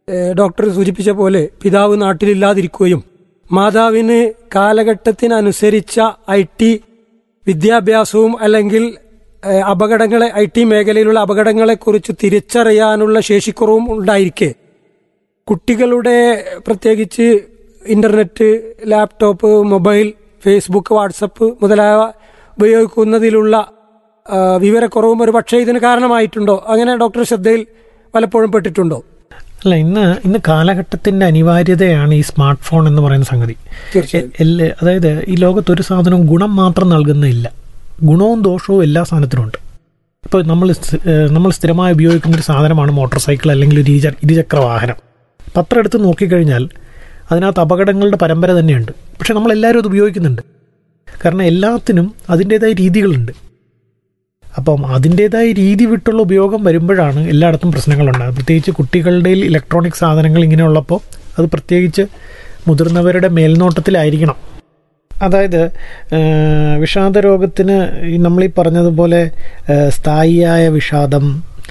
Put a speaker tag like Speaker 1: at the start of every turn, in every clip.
Speaker 1: Doctor സൂചിപ്പിച്ച പോലെ പിതാവ് നാട്ടിലില്ലാതിരിക്കുകയും മാതാവിന് കാലഘട്ടത്തിനനുസരിച്ച IT വിദ്യാഭ്യാസവും അല്ലെങ്കിൽ അപകടങ്ങളെ IT മേഖലയിലുള്ള അപകടങ്ങളെക്കുറിച്ച് തിരിച്ചറിയാനുള്ള ശേഷിക്കുറവും ഉണ്ടായിരിക്കെ കുട്ടികളുടെ പ്രത്യേകിച്ച് internet, laptop, mobile, Facebook, WhatsApp മുതലായവ ഉപയോഗിക്കുന്നതിലുള്ള വിവരക്കുറവും ഒരു പക്ഷേ ഇതിന് കാരണമായിട്ടുണ്ടോ? അങ്ങനെ ഡോക്ടർ ശ്രദ്ധയിൽ പലപ്പോഴും പെട്ടിട്ടുണ്ടോ?
Speaker 2: അല്ല, ഇന്ന് കാലഘട്ടത്തിന്റെ അനിവാര്യതയാണ് ഈ സ്മാർട്ട് ഫോൺ എന്ന് പറയുന്ന സംഗതി. അതായത് ഈ ലോകത്ത് ഒരു സാധനവും ഗുണം മാത്രം നൽകുന്നില്ല, ഗുണവും ദോഷവും എല്ലാ സാധനത്തിനും ഉണ്ട്. ഇപ്പോൾ നമ്മൾ സ്ഥിരമായി ഉപയോഗിക്കുന്ന ഒരു സാധനമാണ് മോട്ടോർ സൈക്കിൾ അല്ലെങ്കിൽ ഒരു ഇരുചക്ര വാഹനം. പത്രം എടുത്ത് നോക്കിക്കഴിഞ്ഞാൽ അതിനകത്ത് അപകടങ്ങളുടെ പരമ്പര തന്നെയുണ്ട്. പക്ഷെ നമ്മളെല്ലാവരും അത് ഉപയോഗിക്കുന്നുണ്ട്. കാരണം എല്ലാത്തിനും അതിൻ്റേതായ രീതികളുണ്ട്. അപ്പം അതിൻ്റേതായ രീതി വിട്ടുള്ള ഉപയോഗം വരുമ്പോഴാണ് എല്ലായിടത്തും പ്രശ്നങ്ങളുണ്ടാകുന്നത്. പ്രത്യേകിച്ച് കുട്ടികളുടെ ഇലക്ട്രോണിക് സാധനങ്ങൾ ഇങ്ങനെയുള്ളപ്പോൾ അത് പ്രത്യേകിച്ച് മുതിർന്നവരുടെ മേൽനോട്ടത്തിലായിരിക്കണം. അതായത് വിഷാദരോഗത്തിന് നമ്മളീ പറഞ്ഞതുപോലെ സ്ഥായിയായ വിഷാദം,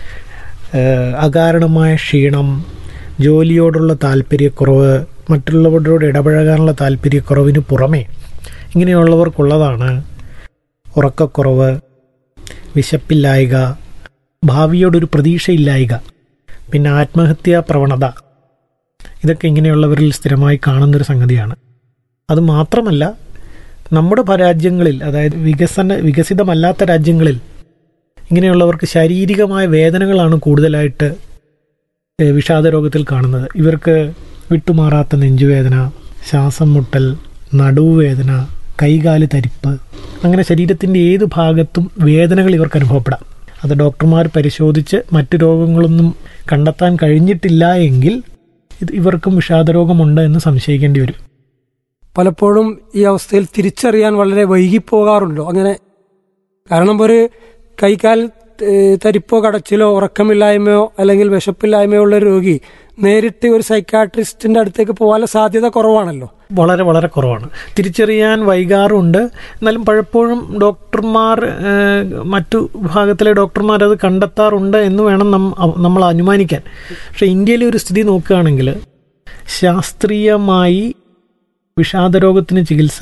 Speaker 2: അകാരണമായ ക്ഷീണം, ജോലിയോടുള്ള താല്പര്യക്കുറവ്, മറ്റുള്ളവരോട് ഇടപഴകാനുള്ള താല്പര്യക്കുറവിന് പുറമേ ഇങ്ങനെയുള്ളവർക്കുള്ളതാണ് ഉറക്കക്കുറവ്, വിശപ്പില്ലായ്ക, ഭാവിയോടൊരു പ്രതീക്ഷയില്ലായ്ക, പിന്നെ ആത്മഹത്യാ പ്രവണത. ഇതൊക്കെ ഇങ്ങനെയുള്ളവരിൽ സ്ഥിരമായി കാണുന്നൊരു സംഗതിയാണ്. അതുമാത്രമല്ല, നമ്മുടെ രാജ്യങ്ങളിൽ, അതായത് വികസിതമല്ലാത്ത രാജ്യങ്ങളിൽ ഇങ്ങനെയുള്ളവർക്ക് ശാരീരികമായ വേദനകളാണ് കൂടുതലായിട്ട് വിഷാദരോഗത്തിൽ കാണുന്നത്. ഇവർക്ക് വിട്ടുമാറാത്ത നെഞ്ചുവേദന, ശ്വാസം മുട്ടൽ, നടുവേദന, കൈകാല് തരിപ്പ്, അങ്ങനെ ശരീരത്തിൻ്റെ ഏത് ഭാഗത്തും വേദനകൾ ഇവർക്ക് അനുഭവപ്പെടാം. അത് ഡോക്ടർമാർ പരിശോധിച്ച് മറ്റു രോഗങ്ങളൊന്നും കണ്ടെത്താൻ കഴിഞ്ഞിട്ടില്ല എങ്കിൽ ഇവർക്കും വിഷാദരോഗമുണ്ട് എന്ന് സംശയിക്കേണ്ടി വരും.
Speaker 1: പലപ്പോഴും ഈ അവസ്ഥയിൽ തിരിച്ചറിയാൻ വളരെ വൈകിപ്പോകാറുണ്ടോ? അങ്ങനെ കാരണം ഒരു കൈകാൽ തരിപ്പോ കടച്ചിലോ ഉറക്കമില്ലായ്മയോ അല്ലെങ്കിൽ വിശപ്പില്ലായ്മയോ ഉള്ള രോഗി നേരിട്ട് ഒരു സൈക്കാട്രിസ്റ്റിന്റെ അടുത്തേക്ക് പോകാനുള്ള സാധ്യത കുറവാണല്ലോ.
Speaker 2: വളരെ വളരെ കുറവാണ്. തിരിച്ചറിയാൻ വൈകാറുണ്ട്. എന്നാലും പലപ്പോഴും ഡോക്ടർമാർ, മറ്റു വിഭാഗത്തിലെ ഡോക്ടർമാർ അത് കണ്ടെത്താറുണ്ട് എന്ന് വേണം നമ്മൾ അനുമാനിക്കാൻ. പക്ഷെ ഇന്ത്യയിലെ ഒരു സ്ഥിതി നോക്കുകയാണെങ്കിൽ ശാസ്ത്രീയമായി വിഷാദരോഗത്തിന് ചികിത്സ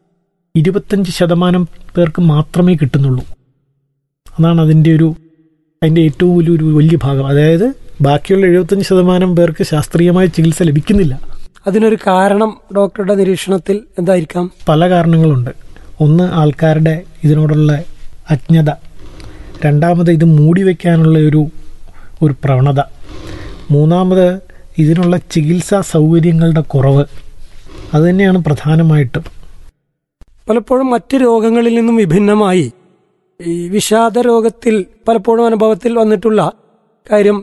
Speaker 2: 25% പേർക്ക് മാത്രമേ കിട്ടുന്നുള്ളൂ. അതാണ് അതിൻ്റെ ഏറ്റവും വലിയ ഭാഗം. അതായത് ബാക്കിയുള്ള 75% പേർക്ക് ശാസ്ത്രീയമായ ചികിത്സ ലഭിക്കുന്നില്ല.
Speaker 1: അതിനൊരു കാരണം ഡോക്ടറുടെ നിരീക്ഷണത്തിൽ എന്തായിരിക്കാം?
Speaker 2: പല കാരണങ്ങളുണ്ട്. ഒന്ന്, ആൾക്കാരുടെ ഇതിനോടുള്ള അജ്ഞത. രണ്ടാമത്, ഇത് മൂടിവെക്കാനുള്ള ഒരു പ്രവണത. മൂന്നാമത്, ഇതിനുള്ള ചികിത്സാ സൗകര്യങ്ങളുടെ കുറവ്. അതുതന്നെയാണ് പ്രധാനമായിട്ടും.
Speaker 1: പലപ്പോഴും മറ്റ് രോഗങ്ങളിൽ നിന്നും വിഭിന്നമായി ഈ വിഷാദ രോഗത്തിൽ പലപ്പോഴും അനുഭവത്തിൽ വന്നിട്ടുള്ള കാര്യം,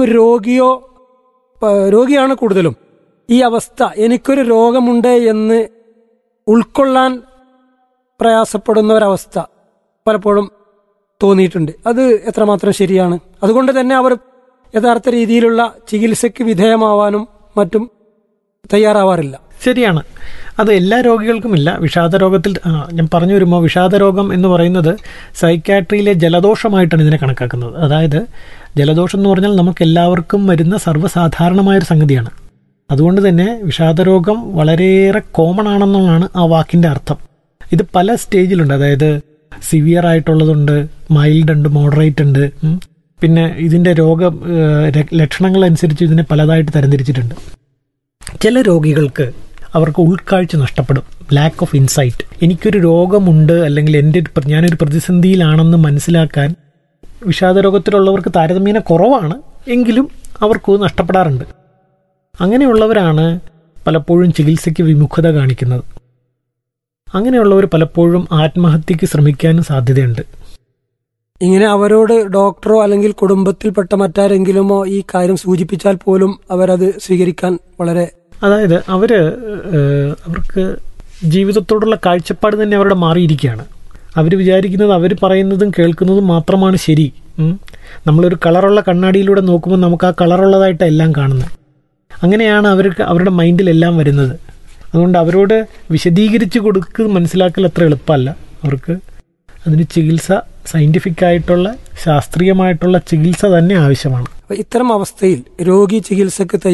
Speaker 1: രോഗിയാണ് കൂടുതലും ഈ അവസ്ഥ, എനിക്കൊരു രോഗമുണ്ട് എന്ന് ഉൾക്കൊള്ളാൻ പ്രയാസപ്പെടുന്ന ഒരവസ്ഥ പലപ്പോഴും തോന്നിയിട്ടുണ്ട്. അത് എത്രമാത്രം ശരിയാണ്? അതുകൊണ്ട് തന്നെ അവർ യഥാർത്ഥ രീതിയിലുള്ള ചികിത്സയ്ക്ക് വിധേയമാവാനും മറ്റും തയ്യാറാവാറില്ല.
Speaker 2: ശരിയാണ്. അത് എല്ലാ രോഗികൾക്കുമില്ല. വിഷാദരോഗത്തിൽ ഞാൻ പറഞ്ഞു വരുമ്പോൾ, വിഷാദരോഗം എന്ന് പറയുന്നത് സൈക്കാട്രിയിലെ ജലദോഷമായിട്ടാണ് ഇതിനെ കണക്കാക്കുന്നത്. അതായത് ജലദോഷം എന്ന് പറഞ്ഞാൽ നമുക്ക് എല്ലാവർക്കും വരുന്ന സർവ്വസാധാരണമായൊരു സംഗതിയാണ്. അതുകൊണ്ട് തന്നെ വിഷാദരോഗം വളരെയേറെ കോമൺ ആണെന്നുള്ളതാണ് ആ വാക്കിൻ്റെ അർത്ഥം. ഇത് പല സ്റ്റേജിലുണ്ട്. അതായത് സിവിയർ ആയിട്ടുള്ളതുണ്ട്, മൈൽഡ് ഉണ്ട്, മോഡറേറ്റ് ഉണ്ട്. പിന്നെ ഇതിൻ്റെ ലക്ഷണങ്ങൾ അനുസരിച്ച് ഇതിനെ പലതായിട്ട് തരംതിരിച്ചിട്ടുണ്ട്. ചില രോഗികൾക്ക് അവർക്ക് ഉൾക്കാഴ്ച നഷ്ടപ്പെടും, ലാക്ക് ഓഫ് ഇൻസൈറ്റ്. എനിക്കൊരു രോഗമുണ്ട് അല്ലെങ്കിൽ ഞാനൊരു പ്രതിസന്ധിയിലാണെന്ന് മനസ്സിലാക്കാൻ വിഷാദരോഗത്തിലുള്ളവർക്ക് താരതമ്യേന കുറവാണ്, എങ്കിലും അവർക്ക് നഷ്ടപ്പെടാറുണ്ട്. അങ്ങനെയുള്ളവരാണ് പലപ്പോഴും ചികിത്സയ്ക്ക് വിമുഖത കാണിക്കുന്നത്. അങ്ങനെയുള്ളവർ പലപ്പോഴും ആത്മഹത്യക്ക് ശ്രമിക്കാനും സാധ്യതയുണ്ട്.
Speaker 1: ഇങ്ങനെ അവരോട് ഡോക്ടറോ അല്ലെങ്കിൽ കുടുംബത്തിൽപ്പെട്ട മറ്റാരെങ്കിലുമോ ഈ കാര്യം സൂചിപ്പിച്ചാൽ പോലും അവരത് സ്വീകരിക്കാൻ വളരെ,
Speaker 2: അതായത് അവർക്ക് ജീവിതത്തോടുള്ള കാഴ്ചപ്പാട് തന്നെ അവരുടെ മാറിയിരിക്കുകയാണ്. അവർ വിചാരിക്കുന്നത് അവർ പറയുന്നതും കേൾക്കുന്നതും മാത്രമാണ് ശരി. നമ്മളൊരു കളറുള്ള കണ്ണാടിയിലൂടെ നോക്കുമ്പോൾ നമുക്ക് ആ കളറുള്ളതായിട്ട് എല്ലാം കാണുന്നത്. അങ്ങനെയാണ് അവരുടെ മൈൻഡിലെല്ലാം വരുന്നത്. അതുകൊണ്ട് അവരോട് വിശദീകരിച്ച് മനസ്സിലാക്കൽ അത്ര എളുപ്പമല്ല. അവർക്ക് അതിന് ചികിത്സ, സയന്റിഫിക് ആയിട്ടുള്ള ശാസ്ത്രീയമായിട്ടുള്ള ചികിത്സ തന്നെ ആവശ്യമാണ്.
Speaker 1: ഇത്തരം അവസ്ഥയിൽ രോഗി ചികിത്സക്ക്